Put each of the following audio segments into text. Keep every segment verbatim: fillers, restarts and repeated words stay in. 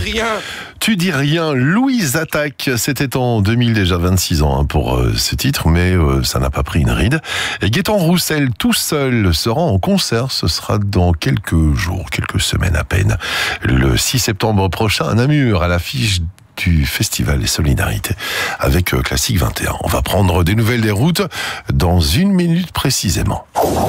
rien. Tu dis rien, Louise Attaque, c'était en deux mille, déjà vingt-six ans hein, pour euh, ce titre, mais euh, ça n'a pas pris une ride. Et Gaëtan Roussel, tout seul, se rend en concert, ce sera dans quelques jours, quelques semaines à peine, le six septembre prochain à Namur, à l'affiche du Festival des Solidarités avec euh, Classique vingt et un. On va prendre des nouvelles des routes dans une minute précisément.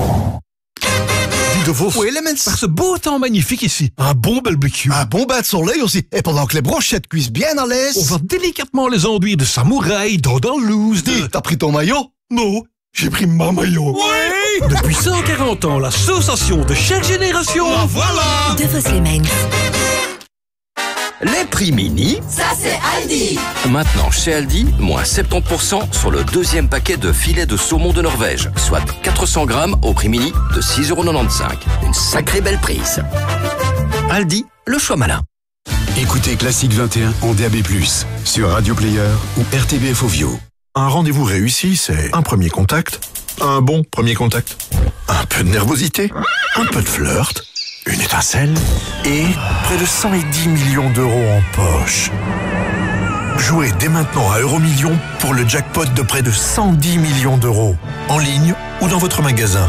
De vos Elements. Par ce beau temps magnifique ici. Un bon barbecue. Un bon bain de soleil aussi. Et pendant que les brochettes cuisent bien à l'aise, on va délicatement les enduire de samouraï, d'andalouse, de... Dis, t'as pris ton maillot? Non, j'ai pris ma maillot. Oui. Depuis cent quarante ans, l'association de chaque génération. Ah, voilà. De vos Elements. Les prix mini, ça c'est Aldi. Maintenant chez Aldi, moins soixante-dix pour cent sur le deuxième paquet de filets de saumon de Norvège, soit quatre cents grammes au prix mini de six euros quatre-vingt-quinze. Une sacrée belle prise. Aldi, le choix malin. Écoutez Classique vingt et un en D A B plus, sur Radio Player ou R T B F Ovio. Un rendez-vous réussi, c'est un premier contact, un bon premier contact, un peu de nervosité, un peu de flirt, une étincelle et près de cent dix millions d'euros en poche. Jouez dès maintenant à Euromillions pour le jackpot de près de cent dix millions d'euros, en ligne ou dans votre magasin.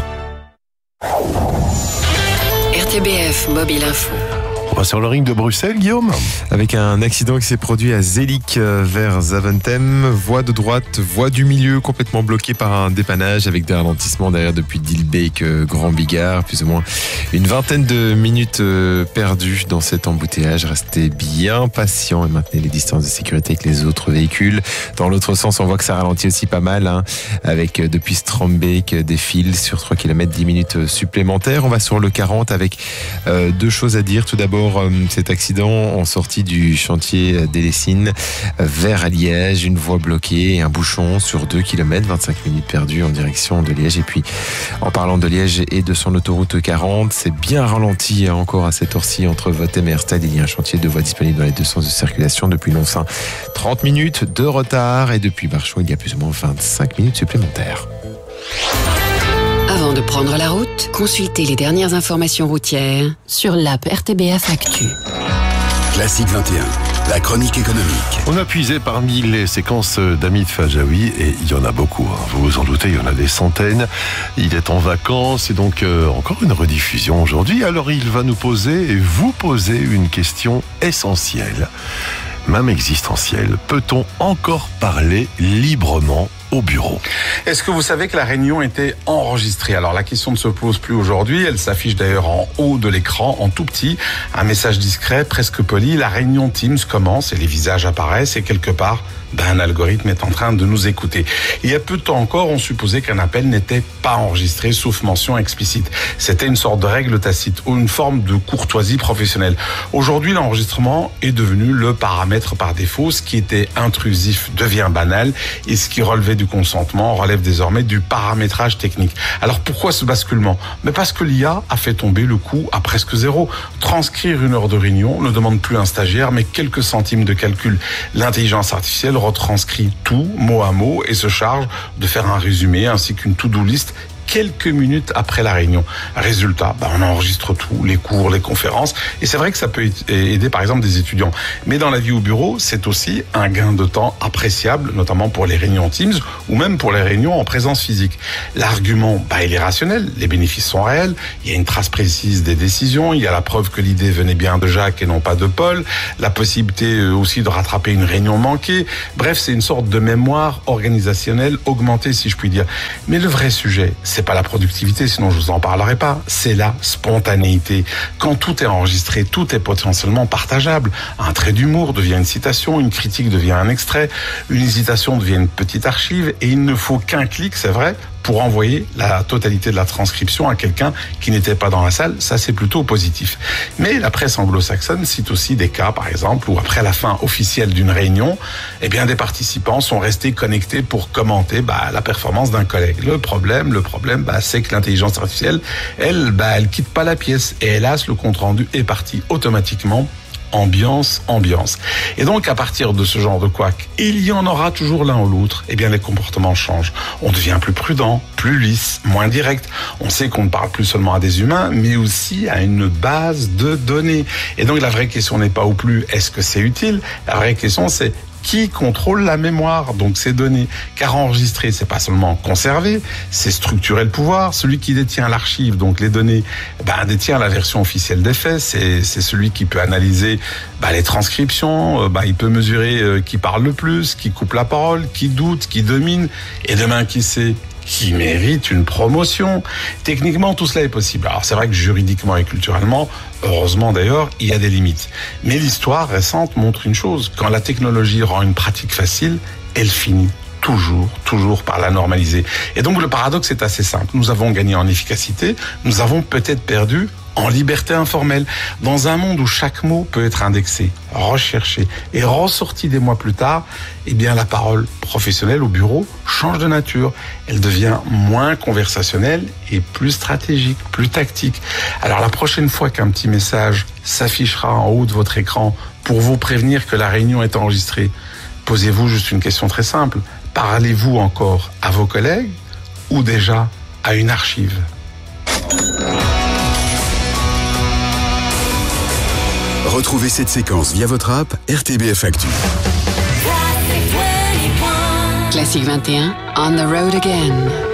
R T B F Mobile Info. On va sur le ring de Bruxelles, Guillaume. Avec un accident qui s'est produit à Zelik vers Zaventem, voie de droite, voie du milieu complètement bloquée par un dépannage avec des ralentissements derrière depuis Dilbeek, Grand Bigard, plus ou moins une vingtaine de minutes perdues dans cet embouteillage. Restez bien patient et maintenez les distances de sécurité avec les autres véhicules. Dans l'autre sens, on voit que ça ralentit aussi pas mal, hein, avec depuis Strombeek des fils sur trois kilomètres, dix minutes supplémentaires. On va sur le quarante avec euh, deux choses à dire. Tout d'abord, cet accident en sortie du chantier d'Elessine vers Liège, une voie bloquée et un bouchon sur deux kilomètres, vingt-cinq minutes perdues en direction de Liège. Et puis, en parlant de Liège et de son autoroute quarante, c'est bien ralenti encore à cette heure-ci entre Votem et Herstal. Il y a un chantier de voies disponible dans les deux sens de circulation. Depuis Longsin, trente minutes de retard, et depuis Barchon, il y a plus ou moins vingt-cinq minutes supplémentaires. Avant de prendre la route, consultez les dernières informations routières sur l'app R T B F Actu. Classique vingt et un, la chronique économique. On a puisé parmi les séquences d'Hamid Fajaoui, et il y en a beaucoup, hein. Vous vous en doutez, il y en a des centaines. Il est en vacances et donc euh, encore une rediffusion aujourd'hui. Alors il va nous poser et vous poser une question essentielle, même existentielle. Peut-on encore parler librement au bureau? Est-ce que vous savez que la réunion était enregistrée? Alors la question ne se pose plus aujourd'hui, elle s'affiche d'ailleurs en haut de l'écran, en tout petit, un message discret, presque poli. La réunion Teams commence et les visages apparaissent et quelque part, ben, un algorithme est en train de nous écouter. Il y a peu de temps encore, on supposait qu'un appel n'était pas enregistré, sauf mention explicite. C'était une sorte de règle tacite ou une forme de courtoisie professionnelle. Aujourd'hui, l'enregistrement est devenu le paramètre par défaut. Ce qui était intrusif devient banal et ce qui relevait du consentement relève désormais du paramétrage technique. Alors pourquoi ce basculement? Mais parce que l'I A a fait tomber le coût à presque zéro. Transcrire une heure de réunion ne demande plus un stagiaire, mais quelques centimes de calcul. L'intelligence artificielle retranscrit tout, mot à mot, et se charge de faire un résumé ainsi qu'une to-do list quelques minutes après la réunion. Résultat, bah on enregistre tout, les cours, les conférences, et c'est vrai que ça peut aider par exemple des étudiants. Mais dans la vie au bureau, c'est aussi un gain de temps appréciable, notamment pour les réunions Teams ou même pour les réunions en présence physique. L'argument, bah il est rationnel, les bénéfices sont réels, il y a une trace précise des décisions, il y a la preuve que l'idée venait bien de Jacques et non pas de Paul, la possibilité aussi de rattraper une réunion manquée. Bref, c'est une sorte de mémoire organisationnelle augmentée, si je puis dire. Mais le vrai sujet, c'est pas la productivité, sinon je vous en parlerai pas. C'est la spontanéité. Quand tout est enregistré, tout est potentiellement partageable. Un trait d'humour devient une citation, une critique devient un extrait, une hésitation devient une petite archive, et il ne faut qu'un clic, c'est vrai, pour envoyer la totalité de la transcription à quelqu'un qui n'était pas dans la salle. Ça, c'est plutôt positif. Mais la presse anglo-saxonne cite aussi des cas, par exemple, où après la fin officielle d'une réunion, eh bien, des participants sont restés connectés pour commenter bah, la performance d'un collègue. Le problème, le problème, bah, c'est que l'intelligence artificielle, elle, bah, elle quitte pas la pièce. Et hélas, le compte-rendu est parti automatiquement ambiance, ambiance. Et donc, à partir de ce genre de couac, il y en aura toujours l'un ou l'autre, eh bien, les comportements changent. On devient plus prudent, plus lisse, moins direct. On sait qu'on ne parle plus seulement à des humains, mais aussi à une base de données. Et donc, la vraie question n'est pas ou plus est-ce que c'est utile? La vraie question, c'est qui contrôle la mémoire, donc ces données. Car enregistrer, c'est pas seulement conserver, c'est structurer le pouvoir. Celui qui détient l'archive, donc les données, ben, détient la version officielle des faits. C'est, c'est celui qui peut analyser ben, les transcriptions, ben, il peut mesurer euh, qui parle le plus, qui coupe la parole, qui doute, qui domine. Et demain, qui sait qui mérite une promotion. Techniquement, tout cela est possible. Alors, c'est vrai que juridiquement et culturellement, heureusement d'ailleurs, il y a des limites. Mais l'histoire récente montre une chose. Quand la technologie rend une pratique facile, elle finit toujours, toujours par la normaliser. Et donc, le paradoxe est assez simple. Nous avons gagné en efficacité, nous avons peut-être perdu en liberté informelle. Dans un monde où chaque mot peut être indexé, recherché et ressorti des mois plus tard, eh bien, la parole professionnelle au bureau change de nature. Elle devient moins conversationnelle et plus stratégique, plus tactique. Alors, la prochaine fois qu'un petit message s'affichera en haut de votre écran pour vous prévenir que la réunion est enregistrée, posez-vous juste une question très simple. Parlez-vous encore à vos collègues ou déjà à une archive? Retrouvez cette séquence via votre app R T B F Actu. Classique vingt et un, on the road again.